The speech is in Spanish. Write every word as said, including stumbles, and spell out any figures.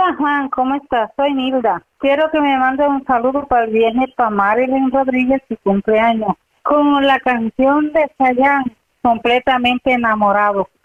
Hola Juan, ¿cómo estás? Soy Nilda. Quiero que me mande un saludo para el viernes para Marilyn Rodríguez, su cumpleaños, con la canción de Chayanne, Completamente Enamorado.